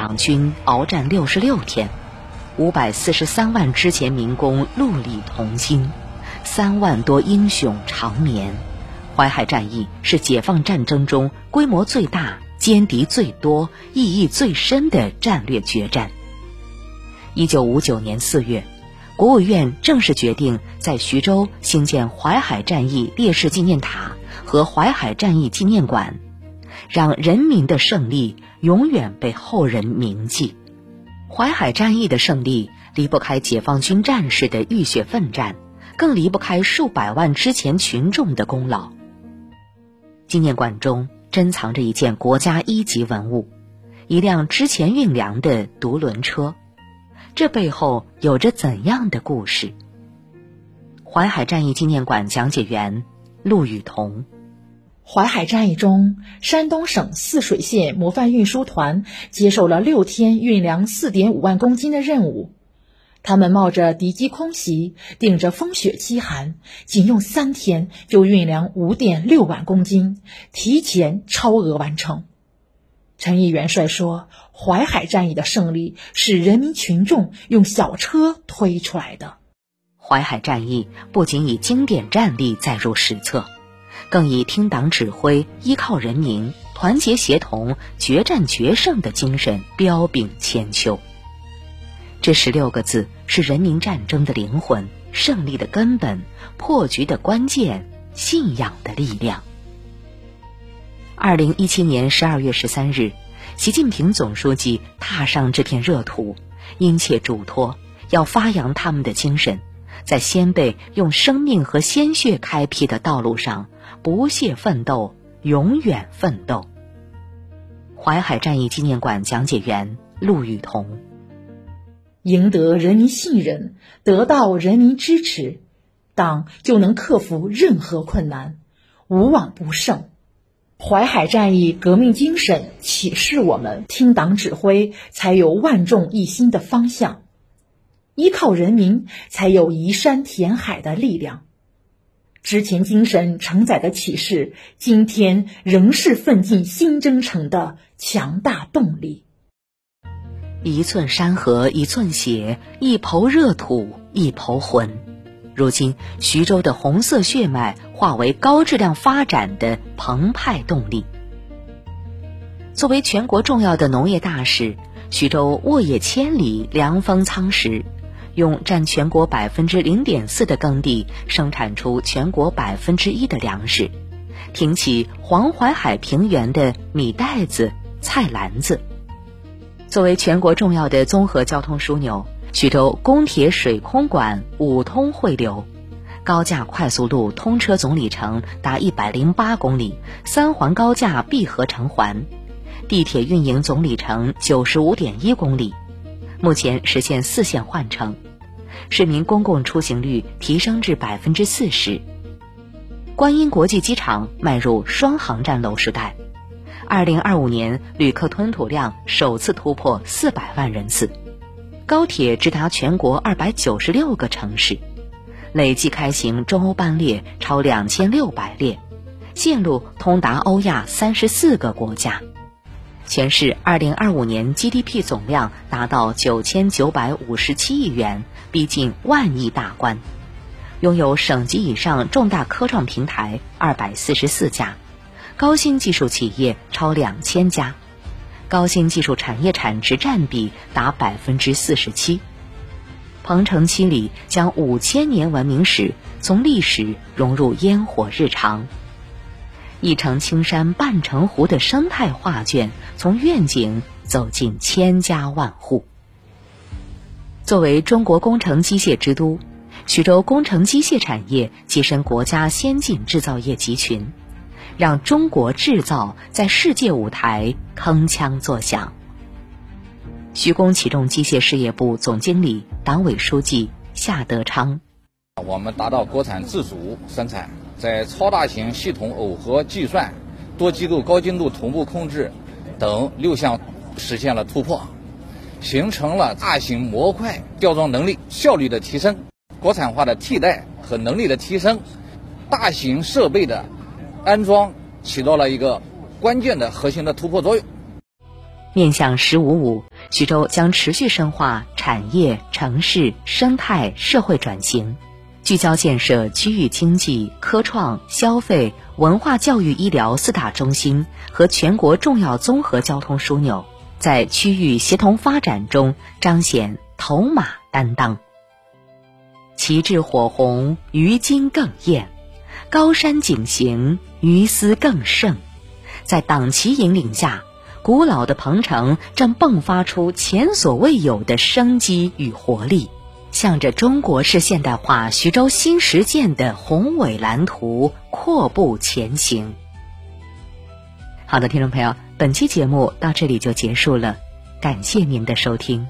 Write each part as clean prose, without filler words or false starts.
党军鏖战66天，543万之前民工戮力同心，3万多英雄长眠。淮海战役是解放战争中规模最大、歼敌最多、意义最深的战略决战。1959年4月，国务院正式决定在徐州兴建淮海战役烈士纪念塔和淮海战役纪念馆，让人民的胜利永远被后人铭记。淮海战役的胜利离不开解放军战士的浴血奋战，更离不开数百万之前群众的功劳。纪念馆中珍藏着一件国家一级文物，一辆之前运粮的独轮车，这背后有着怎样的故事？淮海战役纪念馆讲解员陆羽彤。 淮海战役中，山东省泗水县模范运输团接受了6天运粮4.5万公斤的任务。他们冒着敌机空袭，顶着风雪凄寒，仅用3天就运粮5.6万公斤，提前超额完成。陈毅元帅说，淮海战役的胜利是人民群众用小车推出来的。 淮海战役不仅以经典战例载入史册，更以听党指挥、依靠人民、团结协同、决战决胜的精神彪炳千秋。这16个字是人民战争的灵魂，胜利的根本，破局的关键，信仰的力量。2017年12月13日，习近平总书记踏上这片热土，殷切嘱托要发扬他们的精神，在先辈用生命和鲜血开辟的道路上不懈奋斗，永远奋斗。淮海战役纪念馆讲解员陆羽彤。 赢得人民信任，得到人民支持，党就能克服任何困难，无往不胜。淮海战役革命精神启示我们，听党指挥才有万众一心的方向，依靠人民才有移山填海的力量。之前精神承载的启示，今天仍是奋进新征程的强大动力。 一寸山河一寸血，一抔热土一抔魂。如今徐州的红色血脉化为高质量发展的澎湃动力。作为全国重要的农业大市，徐州沃野千里，粮丰仓实，用占全国 0.4% 的耕地生产出全国 1% 的粮食，挺起黄淮海平原的米袋子、菜篮子。作为全国重要的综合交通枢纽，徐州公铁水空管5通汇流，高架快速路通车总里程达108公里，3环高架闭合成环，地铁运营总里程 95.1 公里，目前实现4线换乘，市民公共出行率提升至 40%。 观音国际机场迈入双航站楼时代，2025年旅客吞吐量首次突破400万人次，高铁直达全国296个城市，累计开行中欧班列超2600列，线路通达欧亚34个国家。全市2025年 GDP 总量达到9957亿元，逼近10000亿大关，拥有省级以上重大科创平台244家，高新技术企业超2000家，高新技术产业产值占比达 47%。 鹏程7里将5000年文明史从历史融入烟火日常，一城青山半城湖的生态画卷从愿景走进千家万户。作为中国工程机械之都，徐州工程机械产业跻身国家先进制造业集群，让中国制造在世界舞台铿锵作响。徐工启动机械事业部总经理、党委书记夏德昌。 我们达到国产自主生产，在超大型系统耦合计算、多机构高精度同步控制等6项实现了突破，形成了大型模块吊装能力、效率的提升、国产化的替代和能力的提升，大型设备的安装起到了一个关键的核心的突破作用。 面向“十五五”， 徐州将持续深化产业、城市、生态、社会转型，聚焦建设区域经济、科创、消费、文化教育医疗4大中心和全国重要综合交通枢纽，在区域协同发展中彰显头马担当。旗帜火红，鱼金更艳，高山景行，鱼丝更盛。在党旗引领下，古老的鹏城正迸发出前所未有的生机与活力，向着中国式现代化徐州新实践的宏伟蓝图阔步前行。好的，听众朋友，本期节目到这里就结束了，感谢您的收听。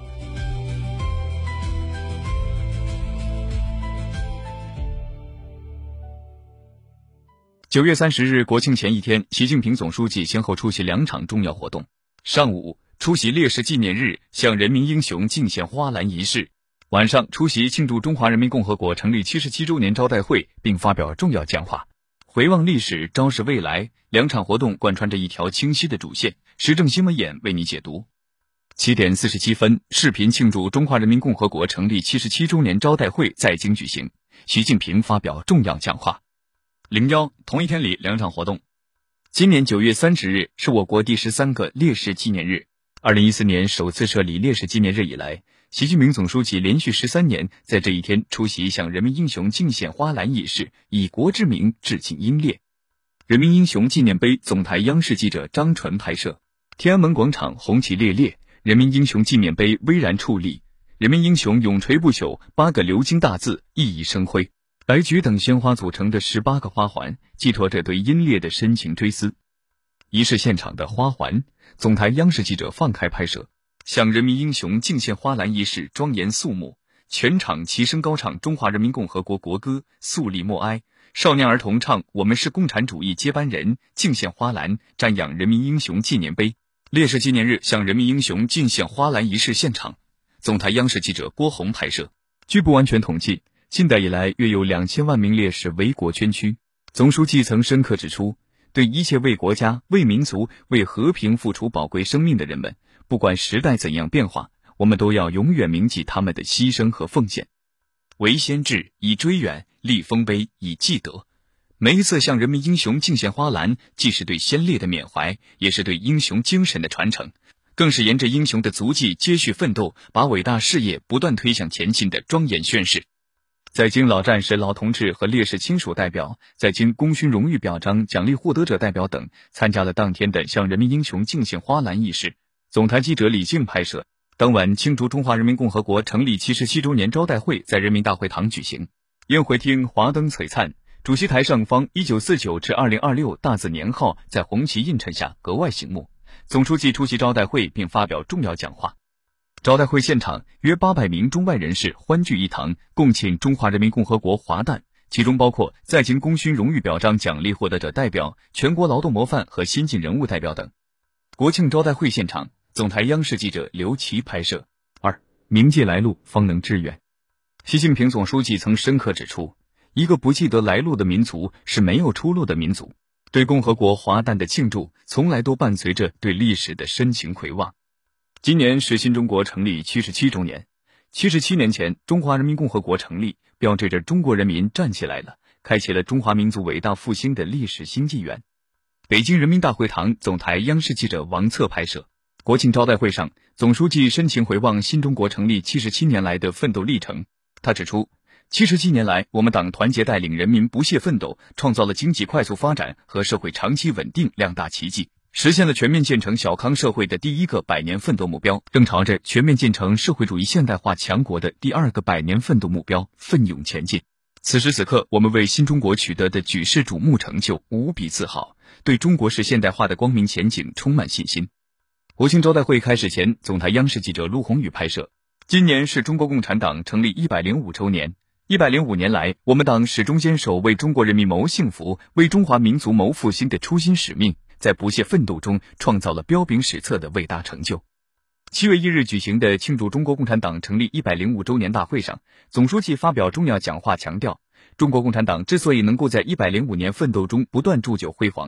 9月30日国庆前一天，习近平总书记先后出席2场重要活动。上午出席烈士纪念日向人民英雄敬献花篮仪式，晚上出席庆祝中华人民共和国成立77周年招待会并发表重要讲话。回望历史，昭示未来，2场活动贯穿着一条清晰的主线，时政新闻眼为你解读。7点47分，视频庆祝中华人民共和国成立77周年招待会在京举行，习近平发表重要讲话。01同一天里2场活动。今年9月30日是我国第13个烈士纪念日。2014年首次设立烈士纪念日以来，习近平总书记连续13年在这一天出席向人民英雄敬献花篮仪式，以国之名致敬英烈。人民英雄纪念碑总台央视记者张纯拍摄。天安门广场红旗猎猎，人民英雄纪念碑巍然矗立，人民英雄永垂不朽8个鎏金大字熠熠生辉。白菊等鲜花组成的18个花环，寄托着对英烈的深情追思。仪式现场的花环，总台央视记者放开拍摄。向人民英雄敬献花篮仪式庄严肃穆，全场齐声高唱中华人民共和国国歌，肃立默哀。少年儿童唱我们是共产主义接班人，敬献花篮，瞻仰人民英雄纪念碑。烈士纪念日向人民英雄敬献花篮仪式现场，总台央视记者郭红拍摄。据不完全统计，近代以来约有2000万名烈士为国捐躯。总书记曾深刻指出，对一切为国家、为民族、为和平付出宝贵生命的人们，不管时代怎样变化，我们都要永远铭记他们的牺牲和奉献。为先志，以追远；立丰碑，以继德。每一次向人民英雄敬献花篮，既是对先烈的缅怀，也是对英雄精神的传承，更是沿着英雄的足迹接续奋斗，把伟大事业不断推向前进的庄严宣誓。在京老战士、老同志和烈士亲属代表，在京功勋荣誉表彰奖励获得者代表等参加了当天的向人民英雄敬献花篮仪式。总台记者李静拍摄。当晚庆祝中华人民共和国成立77周年招待会在人民大会堂举行，宴会厅华灯璀璨，主席台上方1949至2026大字年号在红旗映衬下格外醒目。总书记出席招待会并发表重要讲话。招待会现场约800名中外人士欢聚一堂，共庆中华人民共和国华诞，其中包括在京功勋荣誉表彰奖励获得者代表、全国劳动模范和先进人物代表等。国庆招待会现场，总台央视记者刘琦拍摄。铭记来路，方能致远。习近平总书记曾深刻指出，一个不记得来路的民族是没有出路的民族。对共和国华诞的庆祝，从来都伴随着对历史的深情回望。今年是新中国成立77周年，77年前中华人民共和国成立，标志着中国人民站起来了，开启了中华民族伟大复兴的历史新纪元。北京人民大会堂总台央视记者王策拍摄。国庆招待会上，总书记深情回望新中国成立77年来的奋斗历程。他指出，77年来，我们党团结带领人民不懈奋斗，创造了经济快速发展和社会长期稳定2大奇迹，实现了全面建成小康社会的第1个100年奋斗目标，正朝着全面建成社会主义现代化强国的第2个100年奋斗目标奋勇前进。此时此刻，我们为新中国取得的举世瞩目成就无比自豪，对中国式现代化的光明前景充满信心。国庆招待会开始前，总台央视记者陆宏宇拍摄。今年是中国共产党成立105周年，105年来，我们党始终坚守为中国人民谋幸福、为中华民族谋复兴的初心使命，在不懈奋斗中创造了彪炳史册的伟大成就。7月1日举行的庆祝中国共产党成立105周年大会上，总书记发表重要讲话，强调，中国共产党之所以能够在105年奋斗中不断铸就辉煌，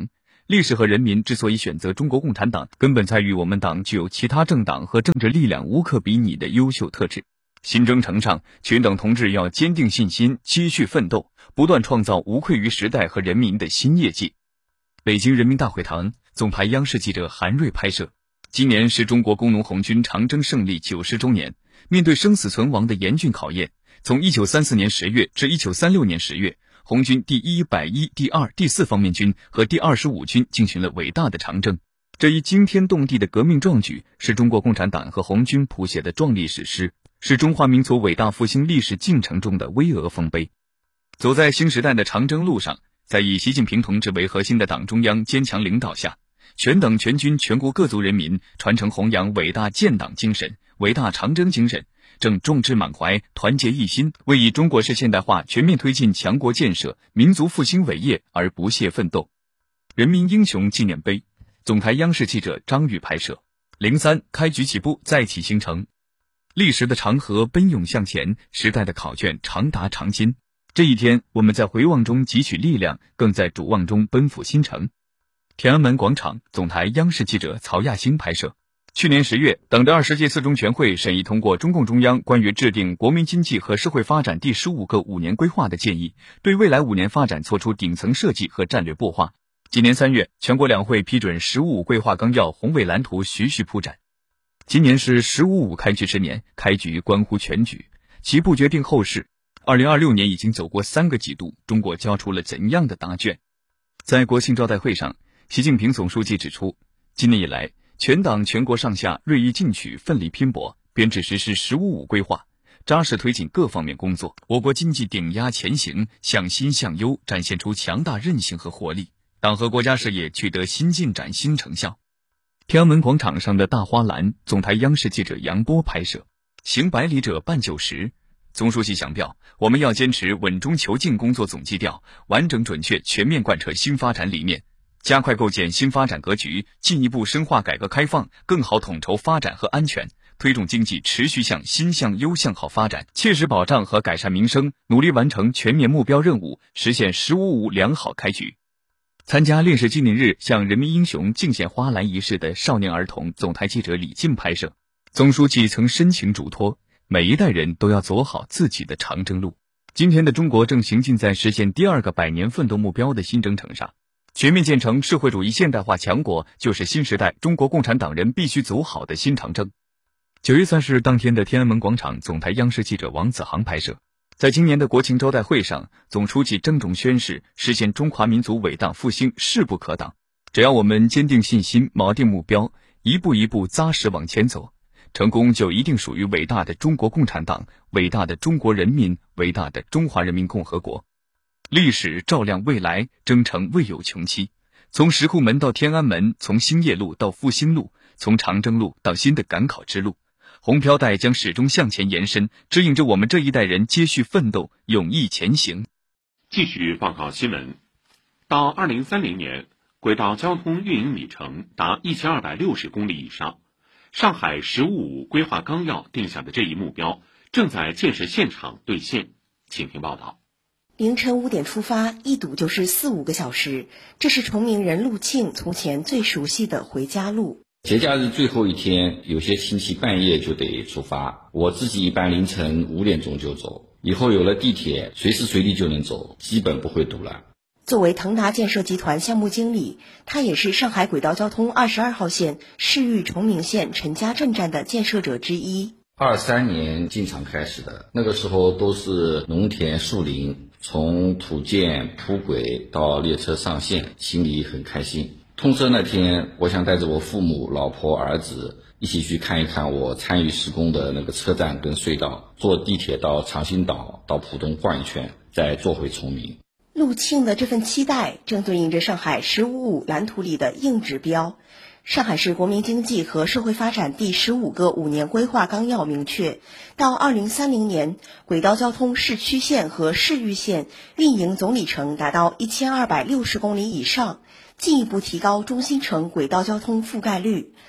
历史和人民之所以选择中国共产党，根本在于我们党具有其他政党和政治力量无可比拟的优秀特质。新征程上，全党同志要坚定信心，继续奋斗，不断创造无愧于时代和人民的新业绩。北京人民大会堂，总台央视记者韩瑞拍摄。今年是中国工农红军长征胜利90周年，面对生死存亡的严峻考验，从1934年10月至1936年10月，红军第110、第2、第4方面军和第25军进行了伟大的长征。这一惊天动地的革命壮举，是中国共产党和红军谱写的壮丽史诗，是中华民族伟大复兴历史进程中的巍峨丰碑。走在新时代的长征路上，在以习近平同志为核心的党中央坚强领导下，全党全军全国各族人民传承弘扬伟大建党精神、伟大长征精神，正众志满怀、团结一心，为以中国式现代化全面推进强国建设、民族复兴伟业而不懈奋斗。人民英雄纪念碑，总台央视记者张宇拍摄。03开局起步，再起星程。历史的长河奔涌向前，时代的考卷长达长今。这一天，我们在回望中汲取力量，更在瞩望中奔赴新程。天安门广场，总台央视记者曹亚星拍摄。去年10月，党的20届四中全会审议通过中共中央关于制定国民经济和社会发展第15个5年规划的建议，对未来5年发展作出顶层设计和战略擘画。今年3月，全国两会批准“15+5”规划纲要宏伟蓝图徐徐铺展。今年是“15+5”开局10年，开局关乎全局，起步决定后事。2026年已经走过3个季度，中国交出了怎样的答卷？在国庆招待会上，习近平总书记指出，今年以来，全党全国上下锐意进取，奋力拼搏，编制实施“15+5”规划，扎实推进各方面工作，我国经济顶压前行，向新向优，展现出强大韧性和活力，党和国家事业取得新进展、新成效。天安门广场上的大花篮，总台央视记者杨波拍摄。行百里者半90。总书记强调，我们要坚持稳中求进工作总基调，完整准确全面贯彻新发展理念，加快构建新发展格局，进一步深化改革开放，更好统筹发展和安全，推动经济持续向新向优向好发展，切实保障和改善民生，努力完成全面目标任务，实现“15+5”良好开局。参加烈士纪念日向人民英雄敬献花篮仪式的少年儿童，总台记者李静拍摄。总书记曾深情嘱托，每一代人都要走好自己的长征路。今天的中国正行进在实现第2个100年奋斗目标的新征程上，全面建成社会主义现代化强国，就是新时代中国共产党人必须走好的新长征。9月30日当天的天安门广场，总台央视记者王子航拍摄。在今年的国庆招待会上，总书记郑重宣示，实现中华民族伟大复兴势不可挡。只要我们坚定信心，锚定目标，一步一步扎实往前走，成功就一定属于伟大的中国共产党、伟大的中国人民、伟大的中华人民共和国。历史照亮未来，征程未有穷期。从石库门到天安门，从兴业路到复兴路，从长征路到新的赶考之路，红飘带将始终向前延伸，指引着我们这一代人接续奋斗，勇毅前行。 继续报告新闻。到2030年，轨道交通运营里程达1260公里以上。上海“15+5”规划纲要定下的这一目标，正在建设现场兑现。请听报道。 凌晨5点出发，一堵就是4-5个小时，这是崇明人陆庆从前最熟悉的回家路。 节假日最后一天，有些亲戚半夜就得出发，我自己一般凌晨5点钟就走。以后有了地铁，随时随地就能走，基本不会堵了。 作为腾达建设集团项目经理，他也是上海轨道交通22号线市域崇明县陈家镇站的建设者之一。 23年进场开始的，那个时候都是农田树林，从土建铺轨到列车上线，心里很开心。通车那天，我想带着我父母、老婆、儿子一起去看一看我参与施工的那个车站跟隧道，坐地铁到长兴岛，到浦东逛一圈，再坐回崇明。 陆庆的这份期待正对应着上海“15+5”蓝图里的硬指标。上海市国民经济和社会发展第15个5年规划纲要明确，到2030年，轨道交通市区线和市域线运营总里程达到1260公里以上，进一步提高中心城轨道交通覆盖率。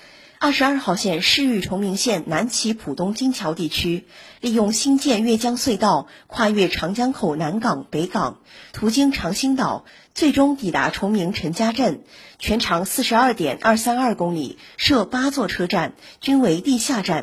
22号线市域崇明县南齐浦东金桥地区，利用新建越江隧道跨越长江口南港、北港，途经长兴岛，最终抵达崇明陈家镇，全长42.232公里，设8座车站，均为地下站。